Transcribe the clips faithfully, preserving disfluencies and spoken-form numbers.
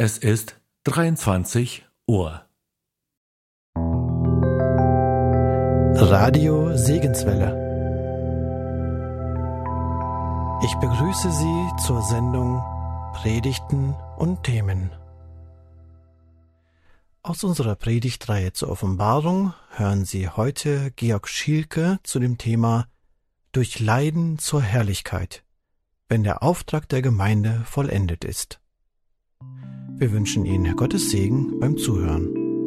Es ist dreiundzwanzig Uhr. Radio Segenswelle. Ich begrüße Sie zur Sendung Predigten und Themen. Aus unserer Predigtreihe zur Offenbarung hören Sie heute Georg Schielke zu dem Thema Durch Leiden zur Herrlichkeit, wenn der Auftrag der Gemeinde vollendet ist. Wir wünschen Ihnen Gottes Segen beim Zuhören.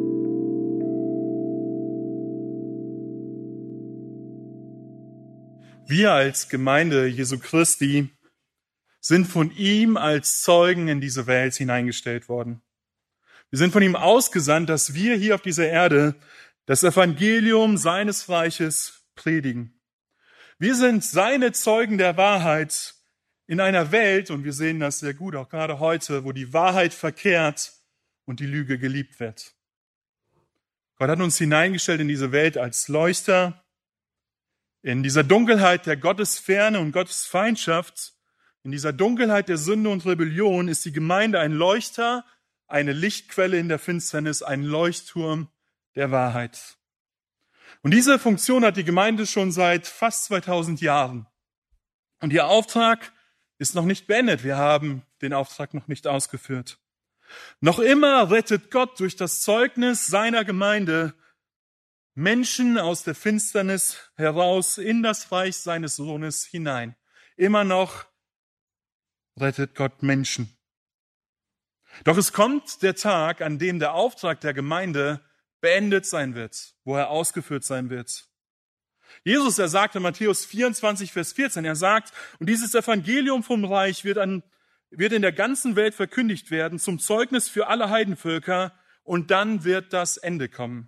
Wir als Gemeinde Jesu Christi sind von ihm als Zeugen in diese Welt hineingestellt worden. Wir sind von ihm ausgesandt, dass wir hier auf dieser Erde das Evangelium seines Reiches predigen. Wir sind seine Zeugen der Wahrheit in einer Welt, und wir sehen das sehr gut, auch gerade heute, wo die Wahrheit verkehrt und die Lüge geliebt wird. Gott hat uns hineingestellt in diese Welt als Leuchter. In dieser Dunkelheit der Gottesferne und Gottesfeindschaft, in dieser Dunkelheit der Sünde und Rebellion ist die Gemeinde ein Leuchter, eine Lichtquelle in der Finsternis, ein Leuchtturm der Wahrheit. Und diese Funktion hat die Gemeinde schon seit fast zweitausend Jahren. Und ihr Auftrag ist noch nicht beendet. Wir haben den Auftrag noch nicht ausgeführt. Noch immer rettet Gott durch das Zeugnis seiner Gemeinde Menschen aus der Finsternis heraus in das Reich seines Sohnes hinein. Immer noch rettet Gott Menschen. Doch es kommt der Tag, an dem der Auftrag der Gemeinde beendet sein wird, wo er ausgeführt sein wird. Jesus, er sagt in Matthäus vierundzwanzig, Vers vierzehn, er sagt, und dieses Evangelium vom Reich wird, an, wird in der ganzen Welt verkündigt werden, zum Zeugnis für alle Heidenvölker, und dann wird das Ende kommen.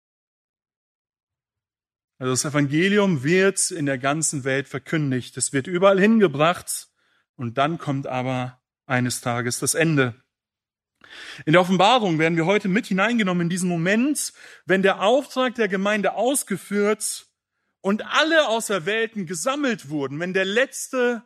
Also das Evangelium wird in der ganzen Welt verkündigt. Es wird überall hingebracht, und dann kommt aber eines Tages das Ende. In der Offenbarung werden wir heute mit hineingenommen in diesen Moment, wenn der Auftrag der Gemeinde ausgeführt und alle Auserwählten gesammelt wurden, wenn der letzte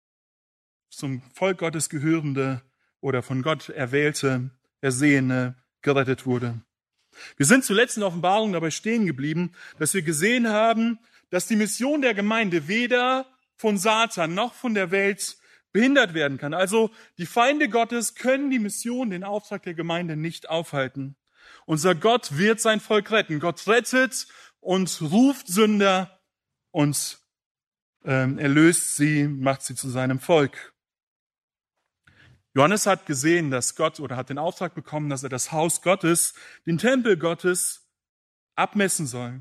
zum Volk Gottes gehörende oder von Gott erwählte, ersehene gerettet wurde. Wir sind zuletzt in der Offenbarung dabei stehen geblieben, dass wir gesehen haben, dass die Mission der Gemeinde weder von Satan noch von der Welt behindert werden kann. Also die Feinde Gottes können die Mission, den Auftrag der Gemeinde nicht aufhalten. Unser Gott wird sein Volk retten. Gott rettet und ruft Sünder und ähm, erlöst sie, macht sie zu seinem Volk. Johannes hat gesehen, dass Gott oder hat den Auftrag bekommen, dass er das Haus Gottes, den Tempel Gottes abmessen soll.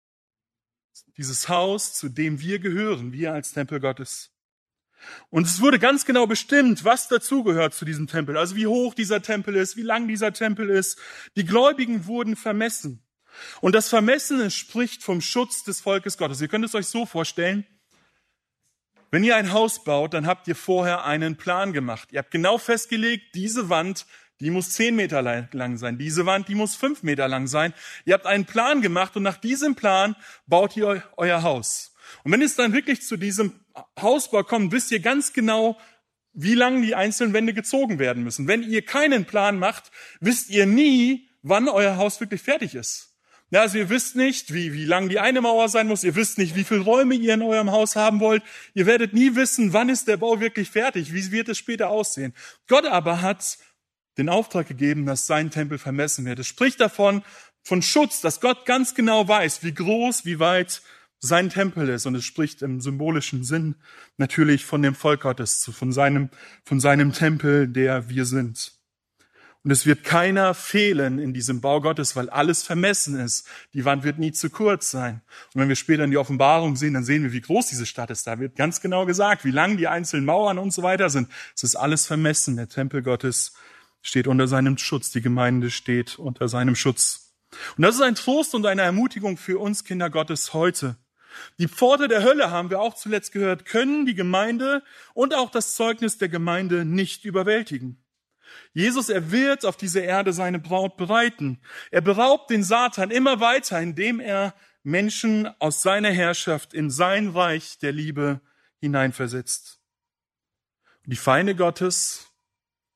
Dieses Haus, zu dem wir gehören, wir als Tempel Gottes. Und es wurde ganz genau bestimmt, was dazugehört zu diesem Tempel. Also wie hoch dieser Tempel ist, wie lang dieser Tempel ist. Die Gläubigen wurden vermessen. Und das Vermessen spricht vom Schutz des Volkes Gottes. Ihr könnt es euch so vorstellen, wenn ihr ein Haus baut, dann habt ihr vorher einen Plan gemacht. Ihr habt genau festgelegt, diese Wand, die muss zehn Meter lang sein. Diese Wand, die muss fünf Meter lang sein. Ihr habt einen Plan gemacht und nach diesem Plan baut ihr euer Haus. Und wenn es dann wirklich zu diesem Hausbau kommt, wisst ihr ganz genau, wie lang die einzelnen Wände gezogen werden müssen. Wenn ihr keinen Plan macht, wisst ihr nie, wann euer Haus wirklich fertig ist. Ja, also ihr wisst nicht, wie, wie lang die eine Mauer sein muss. Ihr wisst nicht, wie viele Räume ihr in eurem Haus haben wollt. Ihr werdet nie wissen, wann ist der Bau wirklich fertig. Wie wird es später aussehen? Gott aber hat den Auftrag gegeben, dass sein Tempel vermessen wird. Es spricht davon, von Schutz, dass Gott ganz genau weiß, wie groß, wie weit sein Tempel ist. Und es spricht im symbolischen Sinn natürlich von dem Volk Gottes, von seinem, von seinem Tempel, der wir sind. Und es wird keiner fehlen in diesem Bau Gottes, weil alles vermessen ist. Die Wand wird nie zu kurz sein. Und wenn wir später in die Offenbarung sehen, dann sehen wir, wie groß diese Stadt ist. Da wird ganz genau gesagt, wie lang die einzelnen Mauern und so weiter sind. Es ist alles vermessen. Der Tempel Gottes steht unter seinem Schutz. Die Gemeinde steht unter seinem Schutz. Und das ist ein Trost und eine Ermutigung für uns Kinder Gottes heute. Die Pforte der Hölle, haben wir auch zuletzt gehört, können die Gemeinde und auch das Zeugnis der Gemeinde nicht überwältigen. Jesus, er wird auf dieser Erde seine Braut bereiten. Er beraubt den Satan immer weiter, indem er Menschen aus seiner Herrschaft in sein Reich der Liebe hineinversetzt. Und die Feinde Gottes,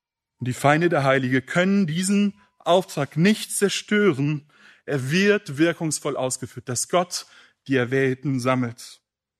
Und die Feinde der Heilige können diesen Auftrag nicht zerstören. Er wird wirkungsvoll ausgeführt, dass Gott die Erwählten sammelt.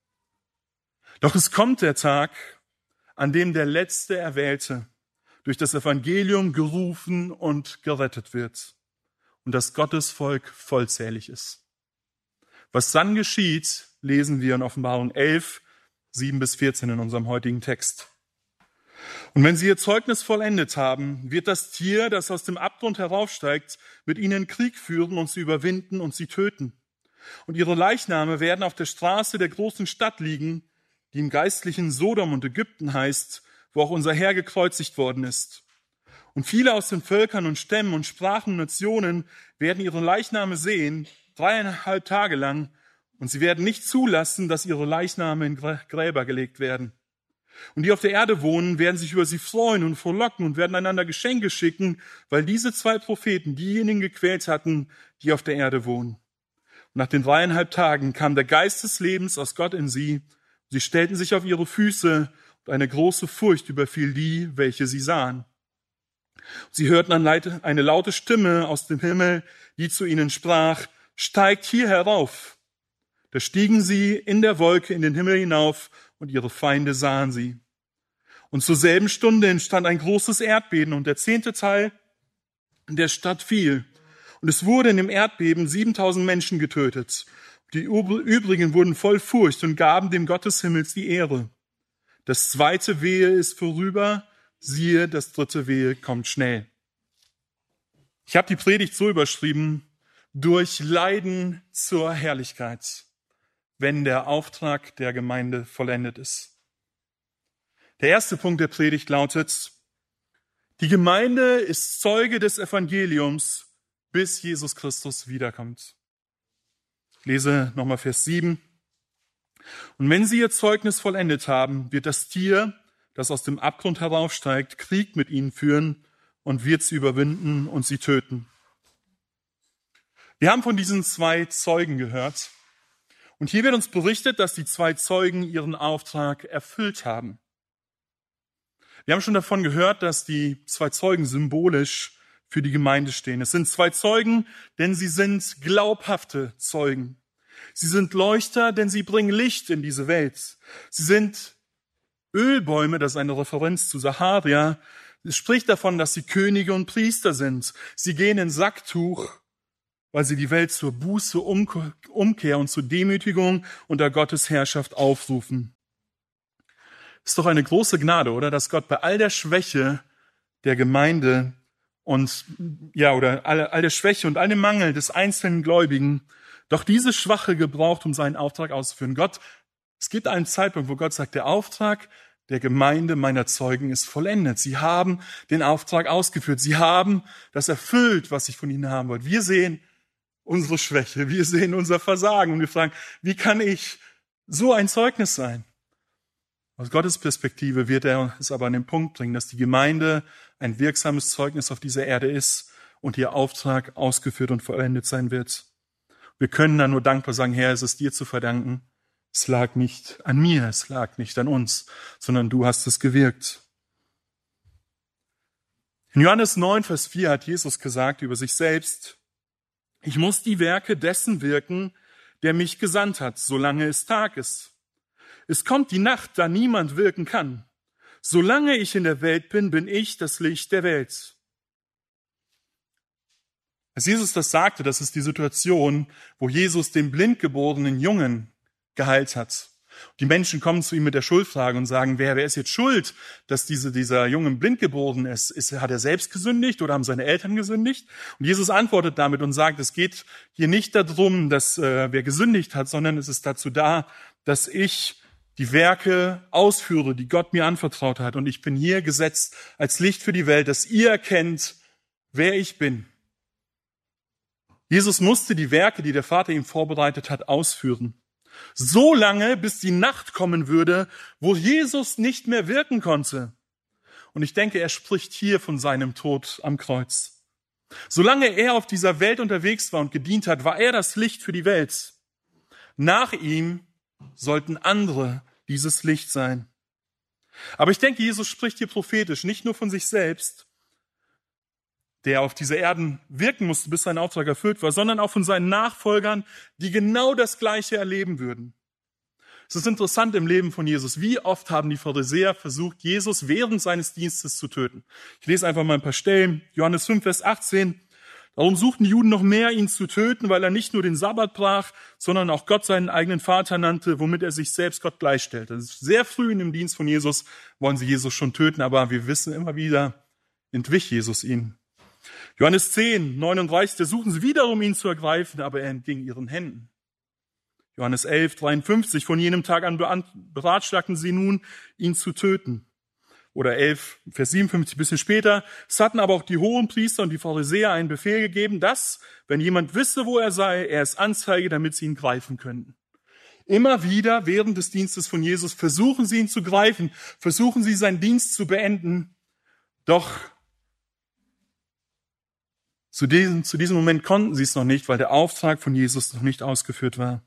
Doch es kommt der Tag, an dem der letzte Erwählte durch das Evangelium gerufen und gerettet wird und das Gottes Volk vollzählig ist. Was dann geschieht, lesen wir in Offenbarung elf, sieben bis vierzehn in unserem heutigen Text. Und wenn sie ihr Zeugnis vollendet haben, wird das Tier, das aus dem Abgrund heraufsteigt, mit ihnen Krieg führen und sie überwinden und sie töten. Und ihre Leichname werden auf der Straße der großen Stadt liegen, die im geistlichen Sodom und Ägypten heißt, wo auch unser Herr gekreuzigt worden ist. Und viele aus den Völkern und Stämmen und Sprachen und Nationen werden ihre Leichname sehen, dreieinhalb Tage lang, und sie werden nicht zulassen, dass ihre Leichname in Gräber gelegt werden. Und die auf der Erde wohnen, werden sich über sie freuen und frohlocken und werden einander Geschenke schicken, weil diese zwei Propheten diejenigen gequält hatten, die auf der Erde wohnen. Und nach den dreieinhalb Tagen kam der Geist des Lebens aus Gott in sie. Sie stellten sich auf ihre Füße und eine große Furcht überfiel die, welche sie sahen. Sie hörten eine laute Stimme aus dem Himmel, die zu ihnen sprach, steigt hier herauf. Da stiegen sie in der Wolke in den Himmel hinauf und ihre Feinde sahen sie. Und zur selben Stunde entstand ein großes Erdbeben und der zehnte Teil der Stadt fiel. Und es wurde in dem Erdbeben siebentausend Menschen getötet. Die übrigen wurden voll Furcht und gaben dem Gott des Himmels die Ehre. Das zweite Wehe ist vorüber, siehe, das dritte Wehe kommt schnell. Ich habe die Predigt so überschrieben, durch Leiden zur Herrlichkeit, wenn der Auftrag der Gemeinde vollendet ist. Der erste Punkt der Predigt lautet, die Gemeinde ist Zeuge des Evangeliums, bis Jesus Christus wiederkommt. Ich lese nochmal Vers sieben. Und wenn sie ihr Zeugnis vollendet haben, wird das Tier, das aus dem Abgrund heraufsteigt, Krieg mit ihnen führen und wird sie überwinden und sie töten. Wir haben von diesen zwei Zeugen gehört. Und hier wird uns berichtet, dass die zwei Zeugen ihren Auftrag erfüllt haben. Wir haben schon davon gehört, dass die zwei Zeugen symbolisch für die Gemeinde stehen. Es sind zwei Zeugen, denn sie sind glaubhafte Zeugen. Sie sind Leuchter, denn sie bringen Licht in diese Welt. Sie sind Ölbäume, das ist eine Referenz zu Sacharia. Es spricht davon, dass sie Könige und Priester sind. Sie gehen in Sacktuch, weil sie die Welt zur Buße, Umkehr und zur Demütigung unter Gottes Herrschaft aufrufen. Ist doch eine große Gnade, oder? Dass Gott bei all der Schwäche der Gemeinde und, ja, oder all, all der Schwäche und all dem Mangel des einzelnen Gläubigen doch diese Schwache gebraucht, um seinen Auftrag auszuführen. Gott, es gibt einen Zeitpunkt, wo Gott sagt, der Auftrag der Gemeinde meiner Zeugen ist vollendet. Sie haben den Auftrag ausgeführt. Sie haben das erfüllt, was ich von ihnen haben wollte. Wir sehen unsere Schwäche. Wir sehen unser Versagen und wir fragen, wie kann ich so ein Zeugnis sein? Aus Gottes Perspektive wird er es aber an den Punkt bringen, dass die Gemeinde ein wirksames Zeugnis auf dieser Erde ist und ihr Auftrag ausgeführt und vollendet sein wird. Wir können dann nur dankbar sagen, Herr, es ist dir zu verdanken. Es lag nicht an mir, es lag nicht an uns, sondern du hast es gewirkt. In Johannes neun, Vers vier hat Jesus gesagt über sich selbst, ich muss die Werke dessen wirken, der mich gesandt hat, solange es Tag ist. Es kommt die Nacht, da niemand wirken kann. Solange ich in der Welt bin, bin ich das Licht der Welt. Als Jesus das sagte, das ist die Situation, wo Jesus den blindgeborenen Jungen geheilt hat. Die Menschen kommen zu ihm mit der Schuldfrage und sagen, wer, wer ist jetzt schuld, dass diese, dieser Junge blind geboren ist? ist? Hat er selbst gesündigt oder haben seine Eltern gesündigt? Und Jesus antwortet damit und sagt, es geht hier nicht darum, dass äh, wer gesündigt hat, sondern es ist dazu da, dass ich die Werke ausführe, die Gott mir anvertraut hat. Und ich bin hier gesetzt als Licht für die Welt, dass ihr erkennt, wer ich bin. Jesus musste die Werke, die der Vater ihm vorbereitet hat, ausführen. So lange, bis die Nacht kommen würde, wo Jesus nicht mehr wirken konnte. Und ich denke, er spricht hier von seinem Tod am Kreuz. Solange er auf dieser Welt unterwegs war und gedient hat, war er das Licht für die Welt. Nach ihm sollten andere dieses Licht sein. Aber ich denke, Jesus spricht hier prophetisch, nicht nur von sich selbst, der auf dieser Erden wirken musste, bis sein Auftrag erfüllt war, sondern auch von seinen Nachfolgern, die genau das Gleiche erleben würden. Es ist interessant im Leben von Jesus. Wie oft haben die Pharisäer versucht, Jesus während seines Dienstes zu töten? Ich lese einfach mal ein paar Stellen. Johannes fünf, Vers achtzehn. Darum suchten die Juden noch mehr, ihn zu töten, weil er nicht nur den Sabbat brach, sondern auch Gott seinen eigenen Vater nannte, womit er sich selbst Gott gleichstellte. Also sehr früh in dem Dienst von Jesus wollen sie Jesus schon töten, aber wir wissen immer wieder, entwich Jesus ihnen. Johannes zehn, neununddreißig, da suchten sie wiederum, ihn zu ergreifen, aber er entging ihren Händen. Johannes elf, dreiundfünfzig, von jenem Tag an beratschlagten sie nun, ihn zu töten. Oder elf, Vers siebenundfünfzig, ein bisschen später. Es hatten aber auch die Hohenpriester und die Pharisäer einen Befehl gegeben, dass, wenn jemand wisse, wo er sei, er es anzeige, damit sie ihn greifen könnten. Immer wieder während des Dienstes von Jesus versuchen sie ihn zu greifen, versuchen sie seinen Dienst zu beenden. Doch zu diesem, zu diesem Moment konnten sie es noch nicht, weil der Auftrag von Jesus noch nicht ausgeführt war.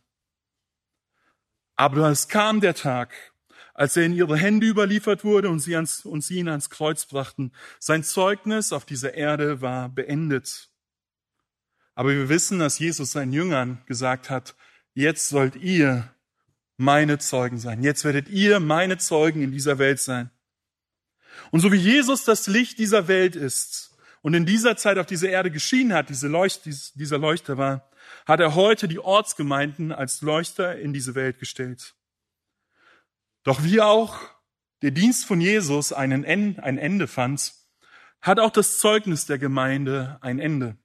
Aber es kam der Tag, als er in ihre Hände überliefert wurde und sie, ans, und sie ihn ans Kreuz brachten. Sein Zeugnis auf dieser Erde war beendet. Aber wir wissen, dass Jesus seinen Jüngern gesagt hat, jetzt sollt ihr meine Zeugen sein. Jetzt werdet ihr meine Zeugen in dieser Welt sein. Und so wie Jesus das Licht dieser Welt ist und in dieser Zeit auf dieser Erde geschienen hat, diese Leucht, dieser Leuchter war, hat er heute die Ortsgemeinden als Leuchter in diese Welt gestellt. Doch wie auch der Dienst von Jesus einen Ende, ein Ende fand, hat auch das Zeugnis der Gemeinde ein Ende.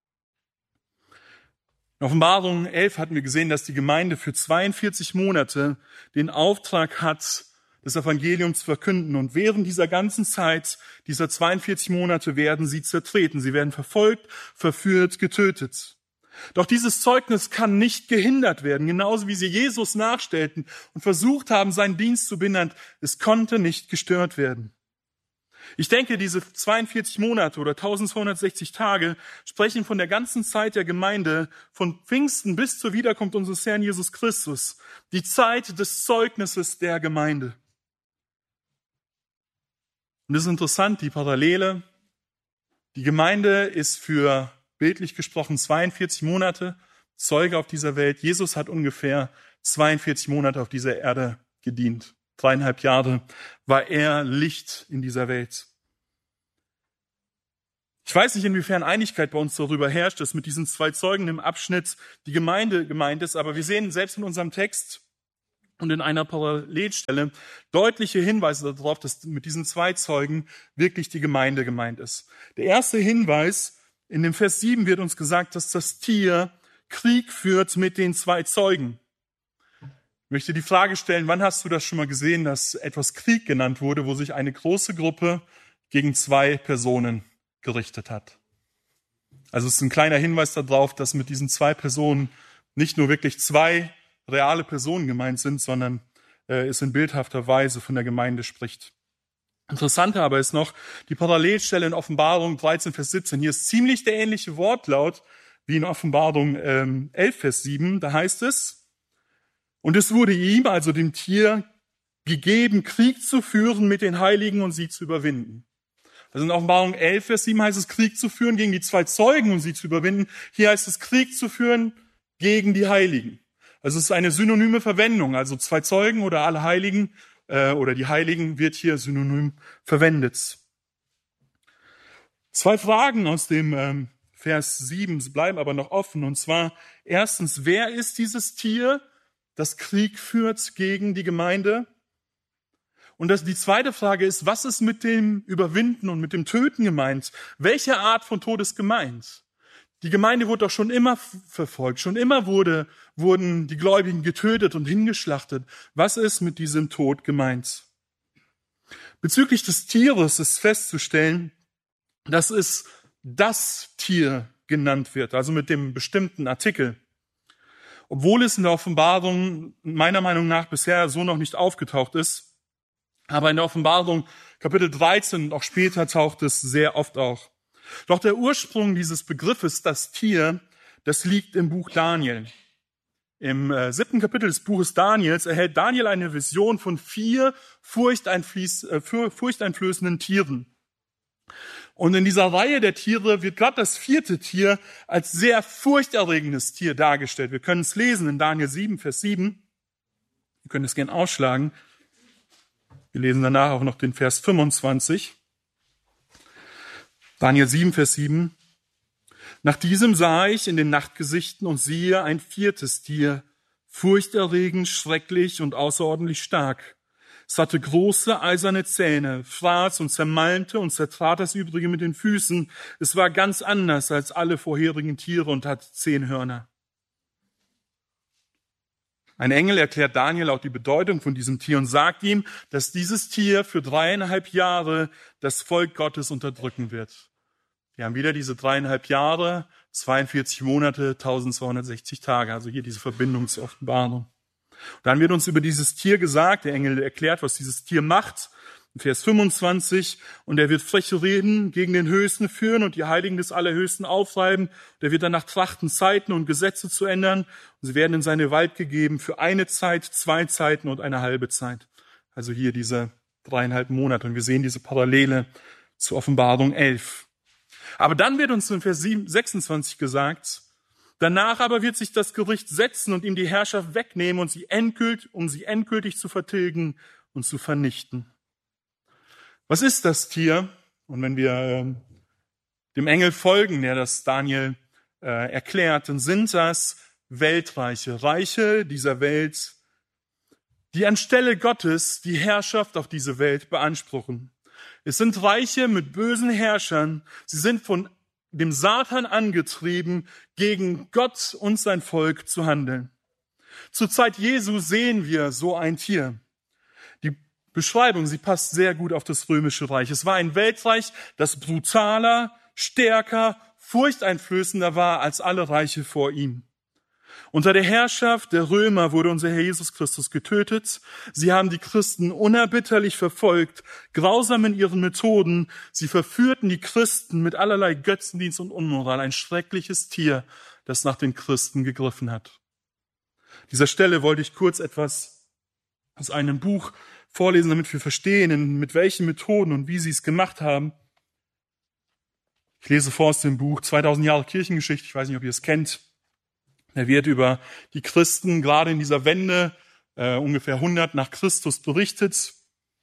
In Offenbarung elf hatten wir gesehen, dass die Gemeinde für zweiundvierzig Monate den Auftrag hat, das Evangelium zu verkünden. Und während dieser ganzen Zeit, dieser zweiundvierzig Monate, werden sie zertreten. Sie werden verfolgt, verführt, getötet. Doch dieses Zeugnis kann nicht gehindert werden, genauso wie sie Jesus nachstellten und versucht haben, seinen Dienst zu behindern. Es konnte nicht gestört werden. Ich denke, diese zweiundvierzig Monate oder eintausendzweihundertsechzig Tage sprechen von der ganzen Zeit der Gemeinde, von Pfingsten bis zur Wiederkunft unseres Herrn Jesus Christus. Die Zeit des Zeugnisses der Gemeinde. Und es ist interessant, die Parallele. Die Gemeinde ist für bildlich gesprochen zweiundvierzig Monate Zeuge auf dieser Welt. Jesus hat ungefähr zweiundvierzig Monate auf dieser Erde gedient. Dreieinhalb Jahre war er Licht in dieser Welt. Ich weiß nicht, inwiefern Einigkeit bei uns darüber herrscht, dass mit diesen zwei Zeugen im Abschnitt die Gemeinde gemeint ist, aber wir sehen selbst in unserem Text und in einer Parallelstelle deutliche Hinweise darauf, dass mit diesen zwei Zeugen wirklich die Gemeinde gemeint ist. Der erste Hinweis: in dem Vers sieben wird uns gesagt, dass das Tier Krieg führt mit den zwei Zeugen. Ich möchte die Frage stellen, wann hast du das schon mal gesehen, dass etwas Krieg genannt wurde, wo sich eine große Gruppe gegen zwei Personen gerichtet hat? Also es ist ein kleiner Hinweis darauf, dass mit diesen zwei Personen nicht nur wirklich zwei reale Personen gemeint sind, sondern äh, es in bildhafter Weise von der Gemeinde spricht. Interessanter aber ist noch die Parallelstelle in Offenbarung dreizehn, Vers siebzehn. Hier ist ziemlich der ähnliche Wortlaut wie in Offenbarung ähm, elf, Vers sieben. Da heißt es: Und es wurde ihm, also dem Tier, gegeben, Krieg zu führen mit den Heiligen und sie zu überwinden. Also in Offenbarung elf, Vers sieben heißt es, Krieg zu führen gegen die zwei Zeugen und sie zu überwinden. Hier heißt es, Krieg zu führen gegen die Heiligen. Also es ist eine synonyme Verwendung. Also zwei Zeugen oder alle Heiligen oder die Heiligen wird hier synonym verwendet. Zwei Fragen aus dem ähm, Vers sieben bleiben aber noch offen. Und zwar erstens, wer ist dieses Tier, das Krieg führt gegen die Gemeinde? Und das, die zweite Frage ist, was ist mit dem Überwinden und mit dem Töten gemeint? Welche Art von Tod ist gemeint? Die Gemeinde wurde doch schon immer verfolgt, schon immer wurde, wurden die Gläubigen getötet und hingeschlachtet. Was ist mit diesem Tod gemeint? Bezüglich des Tieres ist festzustellen, dass es das Tier genannt wird, also mit dem bestimmten Artikel. Obwohl es in der Offenbarung meiner Meinung nach bisher so noch nicht aufgetaucht ist, aber in der Offenbarung Kapitel dreizehn und auch später taucht es sehr oft auf. Doch der Ursprung dieses Begriffes, das Tier, das liegt im Buch Daniel. Im äh, siebten Kapitel des Buches Daniels erhält Daniel eine Vision von vier furchteinflößenden Tieren. Und in dieser Reihe der Tiere wird gerade das vierte Tier als sehr furchterregendes Tier dargestellt. Wir können es lesen in Daniel sieben, Vers sieben. Wir können es gerne ausschlagen. Wir lesen danach auch noch den Vers fünfundzwanzig. Daniel sieben, Vers sieben. Nach diesem sah ich in den Nachtgesichten und siehe ein viertes Tier, furchterregend, schrecklich und außerordentlich stark. Es hatte große eiserne Zähne, fraß und zermalmte und zertrat das Übrige mit den Füßen. Es war ganz anders als alle vorherigen Tiere und hatte zehn Hörner. Ein Engel erklärt Daniel auch die Bedeutung von diesem Tier und sagt ihm, dass dieses Tier für dreieinhalb Jahre das Volk Gottes unterdrücken wird. Wir haben wieder diese dreieinhalb Jahre, zweiundvierzig Monate, eintausendzweihundertsechzig Tage, also hier diese Verbindung zur Offenbarung. Dann wird uns über dieses Tier gesagt, der Engel erklärt, was dieses Tier macht, in Vers fünfundzwanzig, und er wird freche Reden gegen den Höchsten führen und die Heiligen des Allerhöchsten aufreiben, und er wird danach trachten, Zeiten und Gesetze zu ändern, und sie werden in seine Gewalt gegeben für eine Zeit, zwei Zeiten und eine halbe Zeit. Also hier diese dreieinhalb Monate, und wir sehen diese Parallele zur Offenbarung elf. Aber dann wird uns in Vers sechsundzwanzig gesagt, danach aber wird sich das Gericht setzen und ihm die Herrschaft wegnehmen, und sie endgültig, um sie endgültig zu vertilgen und zu vernichten. Was ist das Tier? Und wenn wir äh, dem Engel folgen, der das Daniel äh, erklärt, dann sind das Weltreiche, Reiche dieser Welt, die anstelle Gottes die Herrschaft auf diese Welt beanspruchen. Es sind Reiche mit bösen Herrschern. Sie sind von dem Satan angetrieben, gegen Gott und sein Volk zu handeln. Zur Zeit Jesu sehen wir so ein Tier. Die Beschreibung, sie passt sehr gut auf das Römische Reich. Es war ein Weltreich, das brutaler, stärker, furchteinflößender war als alle Reiche vor ihm. Unter der Herrschaft der Römer wurde unser Herr Jesus Christus getötet. Sie haben die Christen unerbitterlich verfolgt, grausam in ihren Methoden. Sie verführten die Christen mit allerlei Götzendienst und Unmoral. Ein schreckliches Tier, das nach den Christen gegriffen hat. An dieser Stelle wollte ich kurz etwas aus einem Buch vorlesen, damit wir verstehen, mit welchen Methoden und wie sie es gemacht haben. Ich lese vor aus dem Buch zweitausend Jahre Kirchengeschichte. Ich weiß nicht, ob ihr es kennt. Er wird über die Christen gerade in dieser Wende äh, ungefähr hundert nach Christus berichtet.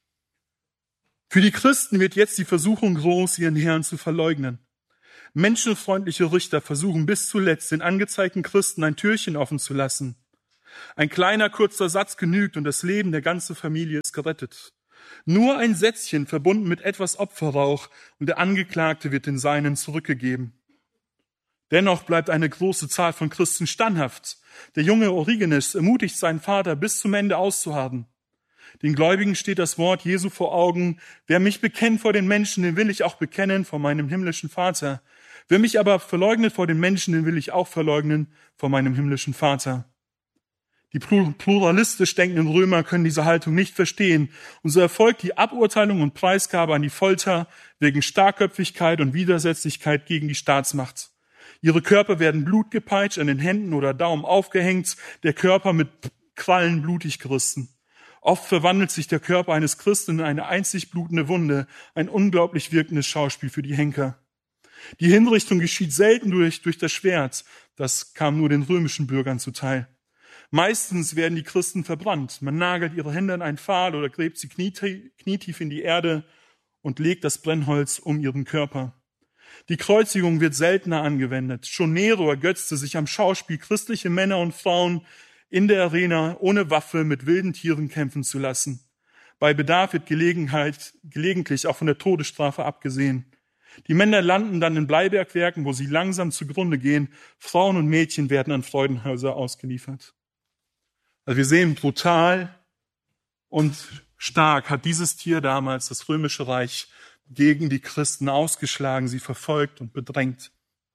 Für die Christen wird jetzt die Versuchung groß, ihren Herrn zu verleugnen. Menschenfreundliche Richter versuchen bis zuletzt, den angezeigten Christen ein Türchen offen zu lassen. Ein kleiner, kurzer Satz genügt und das Leben der ganzen Familie ist gerettet. Nur ein Sätzchen verbunden mit etwas Opferrauch und der Angeklagte wird den Seinen zurückgegeben. Dennoch bleibt eine große Zahl von Christen standhaft. Der junge Origenes ermutigt seinen Vater, bis zum Ende auszuharren. Den Gläubigen steht das Wort Jesu vor Augen. Wer mich bekennt vor den Menschen, den will ich auch bekennen vor meinem himmlischen Vater. Wer mich aber verleugnet vor den Menschen, den will ich auch verleugnen vor meinem himmlischen Vater. Die pluralistisch denkenden Römer können diese Haltung nicht verstehen. Und so erfolgt die Aburteilung und Preisgabe an die Folter wegen Starrköpfigkeit und Widersetzlichkeit gegen die Staatsmacht. Ihre Körper werden blutgepeitscht, an den Händen oder Daumen aufgehängt, der Körper mit Krallen blutig gerissen. Oft verwandelt sich der Körper eines Christen in eine einzig blutende Wunde, ein unglaublich wirkendes Schauspiel für die Henker. Die Hinrichtung geschieht selten durch, durch das Schwert, das kam nur den römischen Bürgern zuteil. Meistens werden die Christen verbrannt. Man nagelt ihre Hände an einen Pfahl oder gräbt sie knietief in die Erde und legt das Brennholz um ihren Körper. Die Kreuzigung wird seltener angewendet. Schon Nero ergötzte sich am Schauspiel, christliche Männer und Frauen in der Arena ohne Waffe mit wilden Tieren kämpfen zu lassen. Bei Bedarf wird Gelegenheit, gelegentlich auch von der Todesstrafe abgesehen. Die Männer landen dann in Bleibergwerken, wo sie langsam zugrunde gehen. Frauen und Mädchen werden an Freudenhäuser ausgeliefert. Also wir sehen, brutal und stark hat dieses Tier damals, das Römische Reich, gegen die Christen ausgeschlagen, sie verfolgt und bedrängt.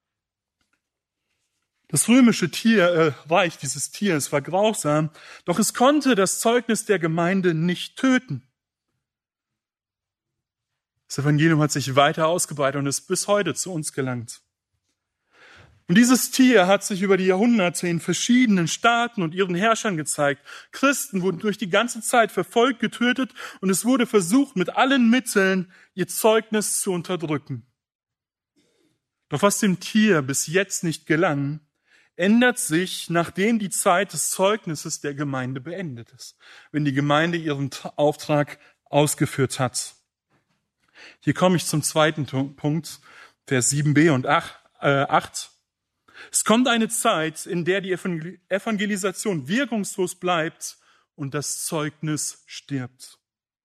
Das römische Tier, äh, Reich dieses Tieres war grausam, doch es konnte das Zeugnis der Gemeinde nicht töten. Das Evangelium hat sich weiter ausgebreitet und ist bis heute zu uns gelangt. Und dieses Tier hat sich über die Jahrhunderte in verschiedenen Staaten und ihren Herrschern gezeigt. Christen wurden durch die ganze Zeit verfolgt, getötet und es wurde versucht, mit allen Mitteln ihr Zeugnis zu unterdrücken. Doch was dem Tier bis jetzt nicht gelang, ändert sich, nachdem die Zeit des Zeugnisses der Gemeinde beendet ist, wenn die Gemeinde ihren Auftrag ausgeführt hat. Hier komme ich zum zweiten Punkt, Vers sieben b und acht. Es kommt eine Zeit, in der die Evangelisation wirkungslos bleibt und das Zeugnis stirbt.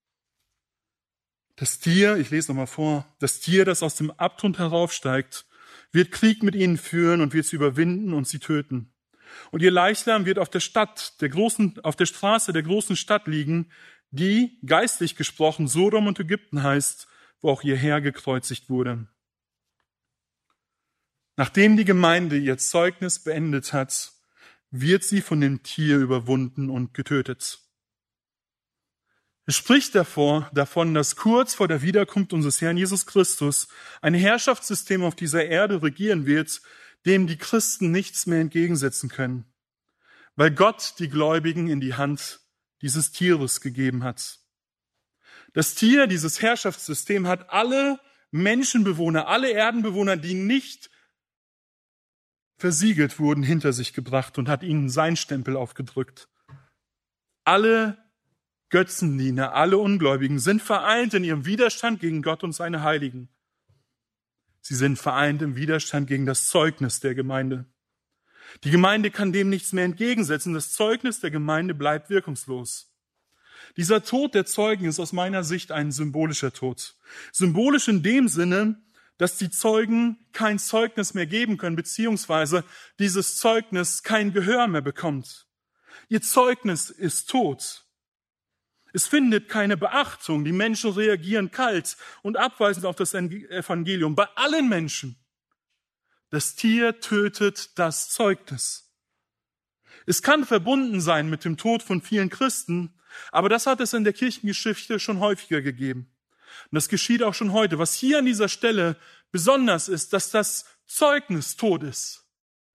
Das Tier, ich lese nochmal vor, das Tier, das aus dem Abgrund heraufsteigt, wird Krieg mit ihnen führen und wird sie überwinden und sie töten. Und ihr Leichnam wird auf der Stadt, der großen, auf der Straße der großen Stadt liegen, die, geistlich gesprochen, Sodom und Ägypten heißt, wo auch ihr Herr gekreuzigt wurde. Nachdem die Gemeinde ihr Zeugnis beendet hat, wird sie von dem Tier überwunden und getötet. Es spricht davor, davon, dass kurz vor der Wiederkunft unseres Herrn Jesus Christus ein Herrschaftssystem auf dieser Erde regieren wird, dem die Christen nichts mehr entgegensetzen können, weil Gott die Gläubigen in die Hand dieses Tieres gegeben hat. Das Tier, dieses Herrschaftssystem, hat alle Menschenbewohner, alle Erdenbewohner, die nicht versiegelt wurden, hinter sich gebracht und hat ihnen seinen Stempel aufgedrückt. Alle Götzendiener, alle Ungläubigen sind vereint in ihrem Widerstand gegen Gott und seine Heiligen. Sie sind vereint im Widerstand gegen das Zeugnis der Gemeinde. Die Gemeinde kann dem nichts mehr entgegensetzen. Das Zeugnis der Gemeinde bleibt wirkungslos. Dieser Tod der Zeugen ist aus meiner Sicht ein symbolischer Tod. Symbolisch in dem Sinne, dass die Zeugen kein Zeugnis mehr geben können, beziehungsweise dieses Zeugnis kein Gehör mehr bekommt. Ihr Zeugnis ist tot. Es findet keine Beachtung. Die Menschen reagieren kalt und abweisend auf das Evangelium. Bei allen Menschen. Das Tier tötet das Zeugnis. Es kann verbunden sein mit dem Tod von vielen Christen, aber das hat es in der Kirchengeschichte schon häufiger gegeben. Und das geschieht auch schon heute. Was hier an dieser Stelle besonders ist, dass das Zeugnis tot ist.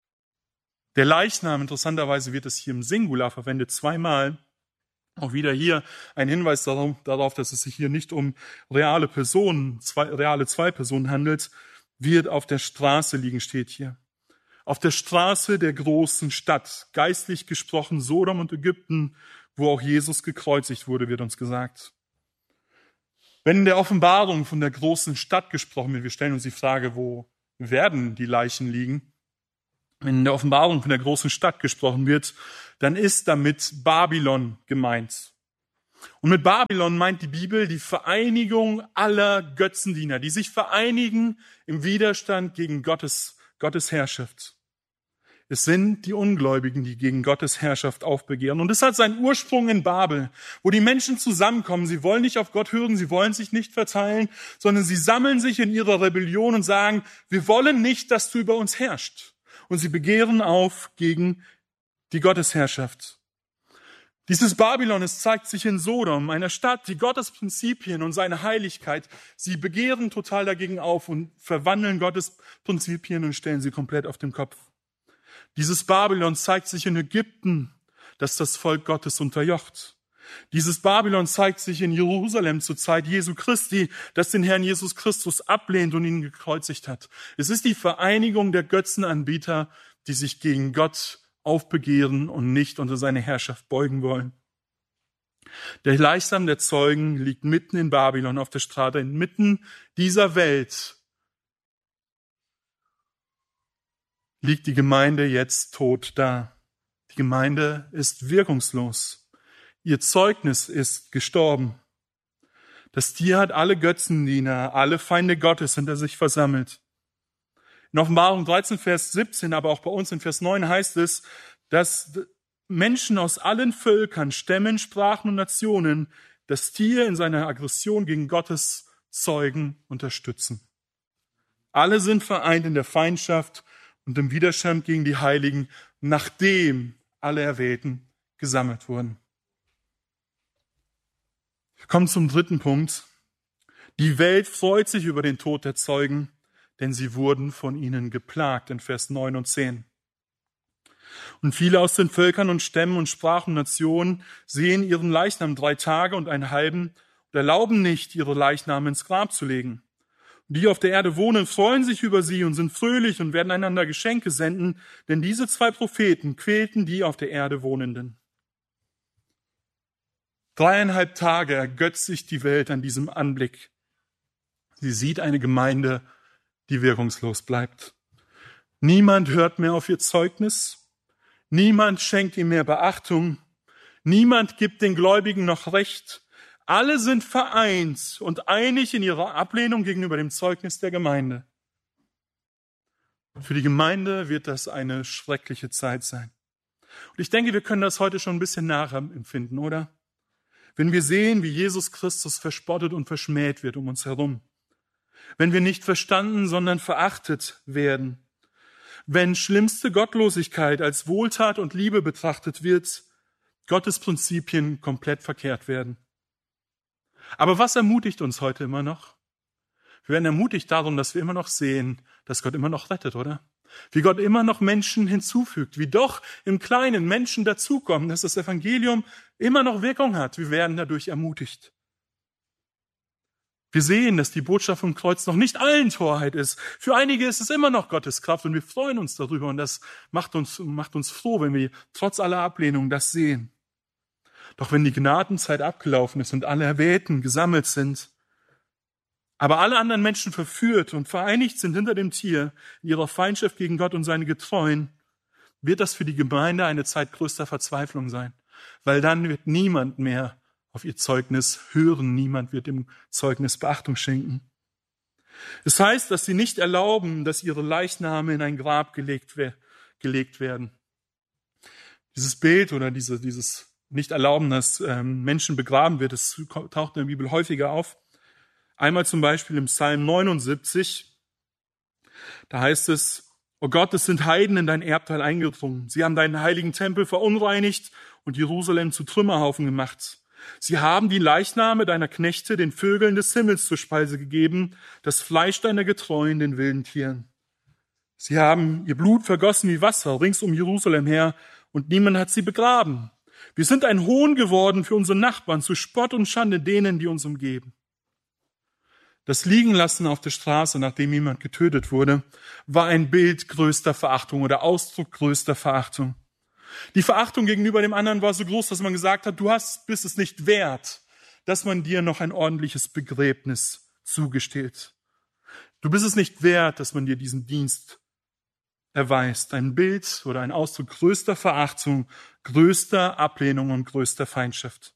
Der Leichnam, interessanterweise wird es hier im Singular verwendet, zweimal. Auch wieder hier ein Hinweis darauf, dass es sich hier nicht um reale Personen, zwei, reale zwei Personen handelt, wird auf der Straße liegen, steht hier. Auf der Straße der großen Stadt, geistlich gesprochen Sodom und Ägypten, wo auch Jesus gekreuzigt wurde, wird uns gesagt. Wenn in der Offenbarung von der großen Stadt gesprochen wird, wir stellen uns die Frage, wo werden die Leichen liegen? Wenn in der Offenbarung von der großen Stadt gesprochen wird, dann ist damit Babylon gemeint. Und mit Babylon meint die Bibel die Vereinigung aller Götzendiener, die sich vereinigen im Widerstand gegen Gottes, Gottes Herrschaft. Es sind die Ungläubigen, die gegen Gottes Herrschaft aufbegehren. Und es hat seinen Ursprung in Babel, wo die Menschen zusammenkommen. Sie wollen nicht auf Gott hören, sie wollen sich nicht verteilen, sondern sie sammeln sich in ihrer Rebellion und sagen, wir wollen nicht, dass du über uns herrschst. Und sie begehren auf gegen die Gottesherrschaft. Dieses Babylon, es zeigt sich in Sodom, einer Stadt, die Gottes Prinzipien und seine Heiligkeit, sie begehren total dagegen auf und verwandeln Gottes Prinzipien und stellen sie komplett auf den Kopf. Dieses Babylon zeigt sich in Ägypten, das das Volk Gottes unterjocht. Dieses Babylon zeigt sich in Jerusalem zur Zeit Jesu Christi, das den Herrn Jesus Christus ablehnt und ihn gekreuzigt hat. Es ist die Vereinigung der Götzenanbieter, die sich gegen Gott aufbegehren und nicht unter seine Herrschaft beugen wollen. Der Leichnam der Zeugen liegt mitten in Babylon auf der Straße, inmitten dieser Welt liegt die Gemeinde jetzt tot da. Die Gemeinde ist wirkungslos. Ihr Zeugnis ist gestorben. Das Tier hat alle Götzendiener, alle Feinde Gottes hinter sich versammelt. In Offenbarung dreizehn, Vers siebzehn, aber auch bei uns in Vers neun heißt es, dass Menschen aus allen Völkern, Stämmen, Sprachen und Nationen das Tier in seiner Aggression gegen Gottes Zeugen unterstützen. Alle sind vereint in der Feindschaft und im Widerstand gegen die Heiligen, nachdem alle Erwählten gesammelt wurden. Wir kommen zum dritten Punkt. Die Welt freut sich über den Tod der Zeugen, denn sie wurden von ihnen geplagt, in Vers neun und zehn. Und viele aus den Völkern und Stämmen und Sprachen und Nationen sehen ihren Leichnam drei Tage und einen halben und erlauben nicht, ihre Leichname ins Grab zu legen. Die auf der Erde wohnen, freuen sich über sie und sind fröhlich und werden einander Geschenke senden, denn diese zwei Propheten quälten die auf der Erde Wohnenden. Dreieinhalb Tage ergötzt sich die Welt an diesem Anblick. Sie sieht eine Gemeinde, die wirkungslos bleibt. Niemand hört mehr auf ihr Zeugnis. Niemand schenkt ihm mehr Beachtung. Niemand gibt den Gläubigen noch Recht. Alle sind vereint und einig in ihrer Ablehnung gegenüber dem Zeugnis der Gemeinde. Für die Gemeinde wird das eine schreckliche Zeit sein. Und ich denke, wir können das heute schon ein bisschen nachempfinden, oder? Wenn wir sehen, wie Jesus Christus verspottet und verschmäht wird um uns herum. Wenn wir nicht verstanden, sondern verachtet werden. Wenn schlimmste Gottlosigkeit als Wohltat und Liebe betrachtet wird, Gottes Prinzipien komplett verkehrt werden. Aber was ermutigt uns heute immer noch? Wir werden ermutigt darum, dass wir immer noch sehen, dass Gott immer noch rettet, oder? Wie Gott immer noch Menschen hinzufügt, wie doch im Kleinen Menschen dazukommen, dass das Evangelium immer noch Wirkung hat. Wir werden dadurch ermutigt. Wir sehen, dass die Botschaft vom Kreuz noch nicht allen Torheit ist. Für einige ist es immer noch Gottes Kraft und wir freuen uns darüber und das macht uns, macht uns froh, wenn wir trotz aller Ablehnung das sehen. Doch wenn die Gnadenzeit abgelaufen ist und alle Erwählten gesammelt sind, aber alle anderen Menschen verführt und vereinigt sind hinter dem Tier in ihrer Feindschaft gegen Gott und seine Getreuen, wird das für die Gemeinde eine Zeit größter Verzweiflung sein. Weil dann wird niemand mehr auf ihr Zeugnis hören, niemand wird dem Zeugnis Beachtung schenken. Es heißt, dass sie nicht erlauben, dass ihre Leichname in ein Grab gelegt, gelegt werden. Dieses Bild oder diese, dieses nicht erlauben, dass ähm, Menschen begraben wird, das taucht in der Bibel häufiger auf. Einmal zum Beispiel im Psalm neunundsiebzig, da heißt es, O Gott, es sind Heiden in dein Erbteil eingedrungen. Sie haben deinen heiligen Tempel verunreinigt und Jerusalem zu Trümmerhaufen gemacht. Sie haben die Leichname deiner Knechte den Vögeln des Himmels zur Speise gegeben, das Fleisch deiner Getreuen den wilden Tieren. Sie haben ihr Blut vergossen wie Wasser rings um Jerusalem her und niemand hat sie begraben. Wir sind ein Hohn geworden für unsere Nachbarn, zu Spott und Schande denen, die uns umgeben. Das Liegenlassen auf der Straße, nachdem jemand getötet wurde, war ein Bild größter Verachtung oder Ausdruck größter Verachtung. Die Verachtung gegenüber dem anderen war so groß, dass man gesagt hat, du hast, bist es nicht wert, dass man dir noch ein ordentliches Begräbnis zugesteht. Du bist es nicht wert, dass man dir diesen Dienst erweist. Ein Bild oder ein Ausdruck größter Verachtung, größter Ablehnung und größter Feindschaft.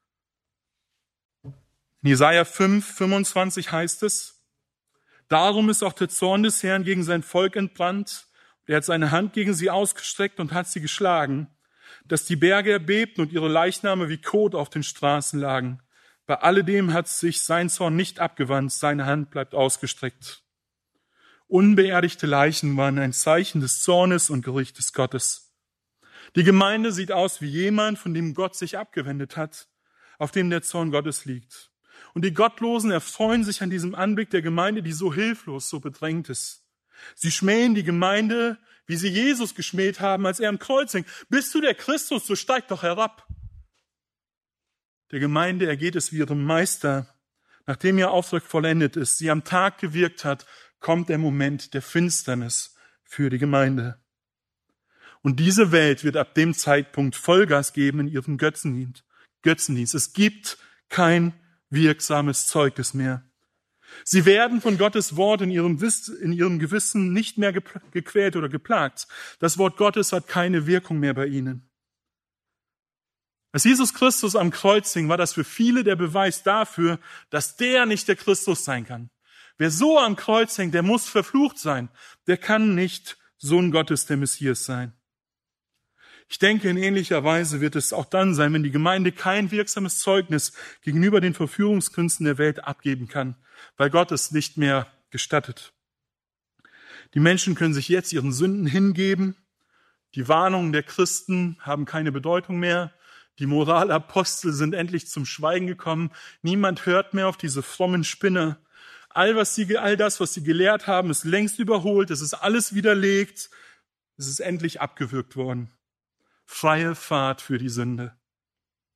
In Jesaja fünf, fünfundzwanzig heißt es, darum ist auch der Zorn des Herrn gegen sein Volk entbrannt. Er hat seine Hand gegen sie ausgestreckt und hat sie geschlagen, dass die Berge erbebten und ihre Leichname wie Kot auf den Straßen lagen. Bei alledem hat sich sein Zorn nicht abgewandt, seine Hand bleibt ausgestreckt. Unbeerdigte Leichen waren ein Zeichen des Zornes und Gerichtes Gottes. Die Gemeinde sieht aus wie jemand, von dem Gott sich abgewendet hat, auf dem der Zorn Gottes liegt. Und die Gottlosen erfreuen sich an diesem Anblick der Gemeinde, die so hilflos, so bedrängt ist. Sie schmähen die Gemeinde, wie sie Jesus geschmäht haben, als er am Kreuz hing. Bist du der Christus, so steig doch herab. Der Gemeinde ergeht es wie ihrem Meister. Nachdem ihr Auftrag vollendet ist, sie am Tag gewirkt hat, kommt der Moment der Finsternis für die Gemeinde. Und diese Welt wird ab dem Zeitpunkt Vollgas geben in ihrem Götzendienst. Götzendienst. Es gibt kein wirksames Zeugnis mehr. Sie werden von Gottes Wort in ihrem, Wiss, in ihrem Gewissen nicht mehr gequält oder geplagt. Das Wort Gottes hat keine Wirkung mehr bei ihnen. Als Jesus Christus am Kreuz hing, war das für viele der Beweis dafür, dass der nicht der Christus sein kann. Wer so am Kreuz hängt, der muss verflucht sein. Der kann nicht Sohn Gottes, der Messias sein. Ich denke, in ähnlicher Weise wird es auch dann sein, wenn die Gemeinde kein wirksames Zeugnis gegenüber den Verführungskünsten der Welt abgeben kann, weil Gott es nicht mehr gestattet. Die Menschen können sich jetzt ihren Sünden hingeben. Die Warnungen der Christen haben keine Bedeutung mehr. Die Moralapostel sind endlich zum Schweigen gekommen. Niemand hört mehr auf diese frommen Spinner. All, was sie, all das, was sie gelehrt haben, ist längst überholt. Es ist alles widerlegt. Es ist endlich abgewürgt worden. Freie Fahrt für die Sünde.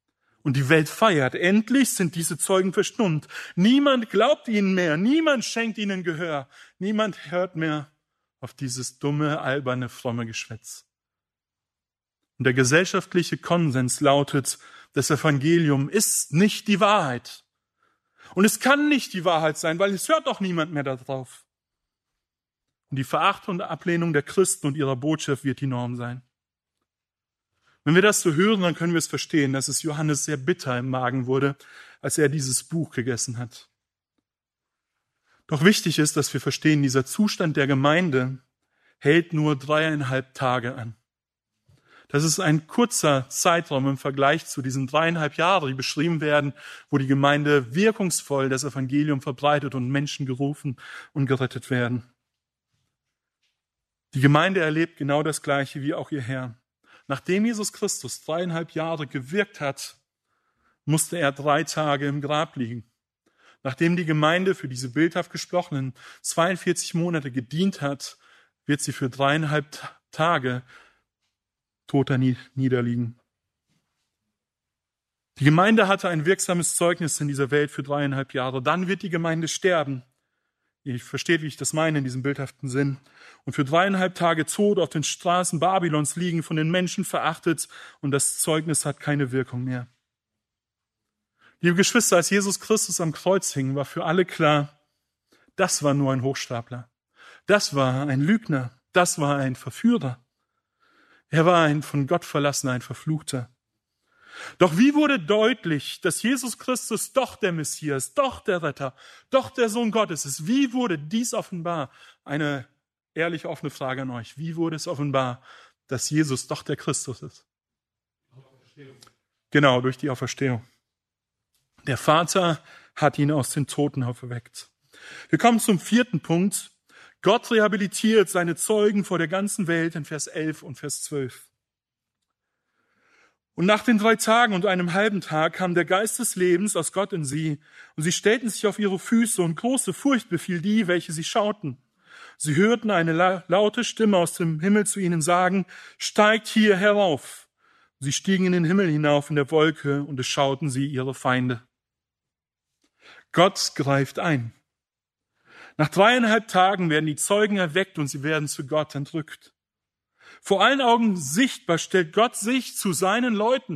Und die Welt feiert. Endlich sind diese Zeugen verstummt. Niemand glaubt ihnen mehr. Niemand schenkt ihnen Gehör. Niemand hört mehr auf dieses dumme, alberne, fromme Geschwätz. Und der gesellschaftliche Konsens lautet, das Evangelium ist nicht die Wahrheit. Und es kann nicht die Wahrheit sein, weil es hört doch niemand mehr darauf. Und die Verachtung und Ablehnung der Christen und ihrer Botschaft wird die Norm sein. Wenn wir das so hören, dann können wir es verstehen, dass es Johannes sehr bitter im Magen wurde, als er dieses Buch gegessen hat. Doch wichtig ist, dass wir verstehen, dieser Zustand der Gemeinde hält nur dreieinhalb Tage an. Das ist ein kurzer Zeitraum im Vergleich zu diesen dreieinhalb Jahren, die beschrieben werden, wo die Gemeinde wirkungsvoll das Evangelium verbreitet und Menschen gerufen und gerettet werden. Die Gemeinde erlebt genau das Gleiche wie auch ihr Herr. Nachdem Jesus Christus dreieinhalb Jahre gewirkt hat, musste er drei Tage im Grab liegen. Nachdem die Gemeinde für diese bildhaft gesprochenen zweiundvierzig Monate gedient hat, wird sie für dreieinhalb Tage toter niederliegen. Die Gemeinde hatte ein wirksames Zeugnis in dieser Welt für dreieinhalb Jahre. Dann wird die Gemeinde sterben. Ihr versteht, wie ich das meine in diesem bildhaften Sinn. Und für dreieinhalb Tage tot auf den Straßen Babylons liegen, von den Menschen verachtet, und das Zeugnis hat keine Wirkung mehr. Liebe Geschwister, als Jesus Christus am Kreuz hing, war für alle klar, das war nur ein Hochstapler. Das war ein Lügner. Das war ein Verführer. Er war ein von Gott verlassener, ein Verfluchter. Doch wie wurde deutlich, dass Jesus Christus doch der Messias, doch der Retter, doch der Sohn Gottes ist? Wie wurde dies offenbar? Eine ehrlich offene Frage an euch. Wie wurde es offenbar, dass Jesus doch der Christus ist? Genau, durch die Auferstehung. Der Vater hat ihn aus den Toten auferweckt. Wir kommen zum vierten Punkt. Gott rehabilitiert seine Zeugen vor der ganzen Welt in Vers elf und Vers zwölf. Und nach den drei Tagen und einem halben Tag kam der Geist des Lebens aus Gott in sie, und sie stellten sich auf ihre Füße, und große Furcht befiel die, welche sie schauten. Sie hörten eine la- laute Stimme aus dem Himmel zu ihnen sagen, steigt hier herauf. Sie stiegen in den Himmel hinauf in der Wolke, und es schauten sie ihre Feinde. Gott greift ein. Nach dreieinhalb Tagen werden die Zeugen erweckt, und sie werden zu Gott entrückt. Vor allen Augen sichtbar stellt Gott sich zu seinen Leuten.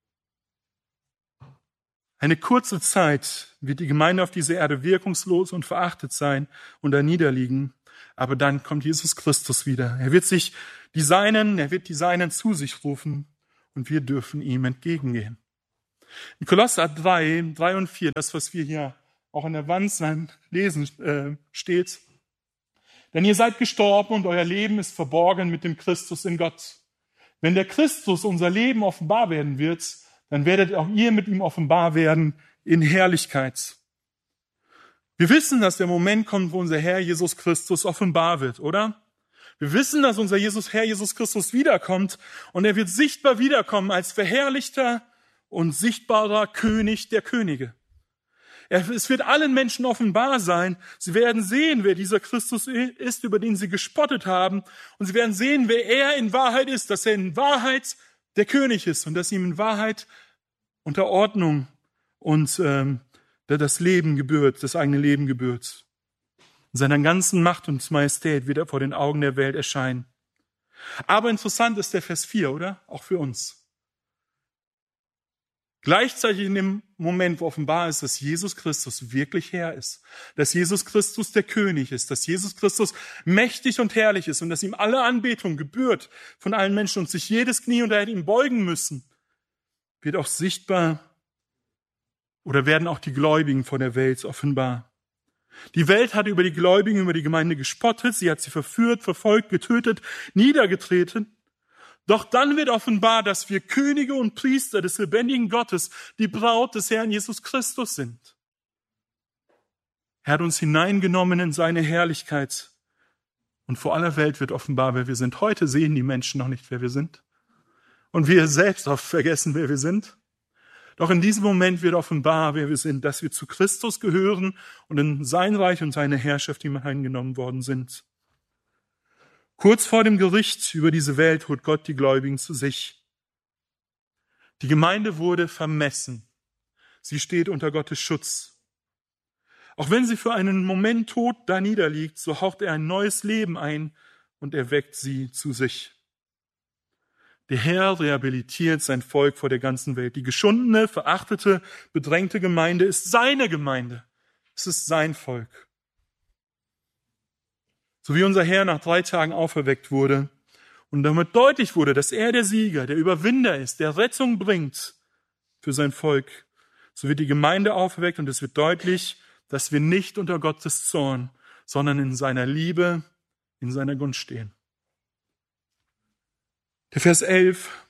Eine kurze Zeit wird die Gemeinde auf dieser Erde wirkungslos und verachtet sein und da niederliegen. Aber dann kommt Jesus Christus wieder. Er wird sich die Seinen, er wird die Seinen zu sich rufen, und wir dürfen ihm entgegengehen. In Kolosser drei, drei und vier, das, was wir hier auch an der Wand lesen, äh, steht, denn ihr seid gestorben und euer Leben ist verborgen mit dem Christus in Gott. Wenn der Christus unser Leben offenbar werden wird, dann werdet auch ihr mit ihm offenbar werden in Herrlichkeit. Wir wissen, dass der Moment kommt, wo unser Herr Jesus Christus offenbar wird, oder? Wir wissen, dass unser Jesus, Herr Jesus Christus wiederkommt, und er wird sichtbar wiederkommen als verherrlichter und sichtbarer König der Könige. Es wird allen Menschen offenbar sein. Sie werden sehen, wer dieser Christus ist, über den sie gespottet haben. Und sie werden sehen, wer er in Wahrheit ist, dass er in Wahrheit der König ist und dass ihm in Wahrheit unter Ordnung und ähm, das Leben gebührt, das eigene Leben gebührt. In seiner ganzen Macht und Majestät wird er vor den Augen der Welt erscheinen. Aber interessant ist der Vers vier, oder? Auch für uns. Gleichzeitig in dem Moment, wo offenbar ist, dass Jesus Christus wirklich Herr ist, dass Jesus Christus der König ist, dass Jesus Christus mächtig und herrlich ist und dass ihm alle Anbetung gebührt von allen Menschen und sich jedes Knie unter ihm beugen müssen, wird auch sichtbar oder werden auch die Gläubigen vor der Welt offenbar. Die Welt hat über die Gläubigen, über die Gemeinde gespottet, sie hat sie verführt, verfolgt, getötet, niedergetreten. Doch dann wird offenbar, dass wir Könige und Priester des lebendigen Gottes, die Braut des Herrn Jesus Christus sind. Er hat uns hineingenommen in seine Herrlichkeit. Und vor aller Welt wird offenbar, wer wir sind. Heute sehen die Menschen noch nicht, wer wir sind. Und wir selbst oft vergessen, wer wir sind. Doch in diesem Moment wird offenbar, wer wir sind, dass wir zu Christus gehören und in sein Reich und seine Herrschaft hineingenommen worden sind. Kurz vor dem Gericht über diese Welt holt Gott die Gläubigen zu sich. Die Gemeinde wurde vermessen. Sie steht unter Gottes Schutz. Auch wenn sie für einen Moment tot da niederliegt, so haucht er ein neues Leben ein und erweckt sie zu sich. Der Herr rehabilitiert sein Volk vor der ganzen Welt. Die geschundene, verachtete, bedrängte Gemeinde ist seine Gemeinde. Es ist sein Volk. So wie unser Herr nach drei Tagen auferweckt wurde und damit deutlich wurde, dass er der Sieger, der Überwinder ist, der Rettung bringt für sein Volk, so wird die Gemeinde auferweckt und es wird deutlich, dass wir nicht unter Gottes Zorn, sondern in seiner Liebe, in seiner Gunst stehen. Der Vers elf,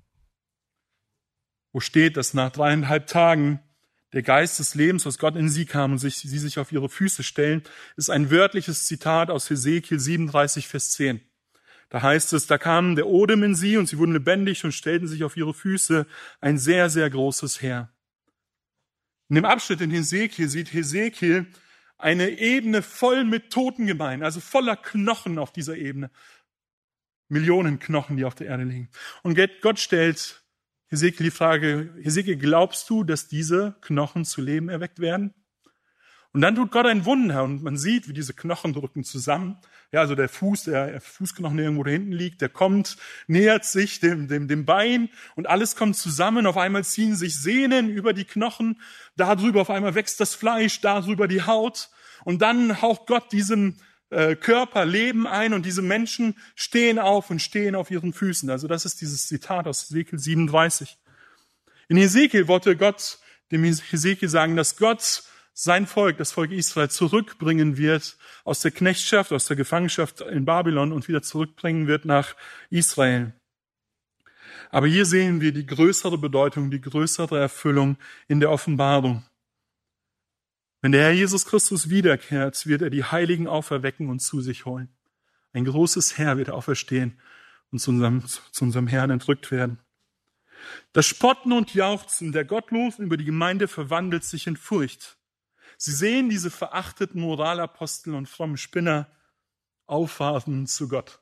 wo steht, dass nach dreieinhalb Tagen der Geist des Lebens aus Gott in sie kam und sich, sie sich auf ihre Füße stellen, ist ein wörtliches Zitat aus Hesekiel siebenunddreißig, Vers zehn. Da heißt es, da kam der Odem in sie und sie wurden lebendig und stellten sich auf ihre Füße, ein sehr, sehr großes Heer. In dem Abschnitt in Hesekiel sieht Hesekiel eine Ebene voll mit Totengemeinden, also voller Knochen auf dieser Ebene. Millionen Knochen, die auf der Erde liegen. Und Gott stellt Hesekiel die Frage, Hesekiel, glaubst du, dass diese Knochen zu Leben erweckt werden? Und dann tut Gott ein Wunder und man sieht, wie diese Knochen drücken zusammen. Ja, also der Fuß, der Fußknochen, der irgendwo da hinten liegt, der kommt, nähert sich dem, dem, dem Bein und alles kommt zusammen. Auf einmal ziehen sich Sehnen über die Knochen, darüber auf einmal wächst das Fleisch, darüber die Haut. Und dann haucht Gott diesem äh, Körper Leben ein und diese Menschen stehen auf und stehen auf ihren Füßen. Also das ist dieses Zitat aus Hesekiel siebenunddreißig. In Hesekiel wollte Gott dem Hesekiel sagen, dass Gott sein Volk, das Volk Israel, zurückbringen wird aus der Knechtschaft, aus der Gefangenschaft in Babylon und wieder zurückbringen wird nach Israel. Aber hier sehen wir die größere Bedeutung, die größere Erfüllung in der Offenbarung. Wenn der Herr Jesus Christus wiederkehrt, wird er die Heiligen auferwecken und zu sich holen. Ein großes Heer wird auferstehen und zu unserem, zu unserem Herrn entrückt werden. Das Spotten und Jauchzen der Gottlosen über die Gemeinde verwandelt sich in Furcht. Sie sehen diese verachteten Moralapostel und frommen Spinner auffahren zu Gott.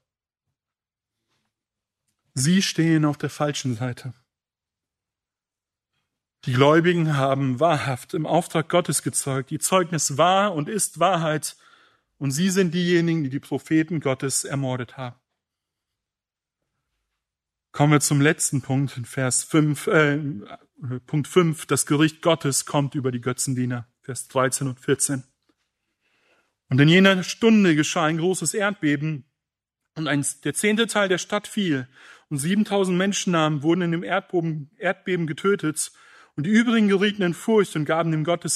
Sie stehen auf der falschen Seite. Die Gläubigen haben wahrhaft im Auftrag Gottes gezeugt. Ihr Zeugnis war und ist Wahrheit. Und sie sind diejenigen, die die Propheten Gottes ermordet haben. Kommen wir zum letzten Punkt, in Vers fünf, äh, Punkt fünf. Das Gericht Gottes kommt über die Götzendiener. Vers dreizehn und vierzehn. Und in jener Stunde geschah ein großes Erdbeben und ein, der zehnte Teil der Stadt fiel und siebentausend Menschennamen wurden in dem Erdbeben, Erdbeben getötet und die übrigen gerieten in Furcht und gaben dem Gottes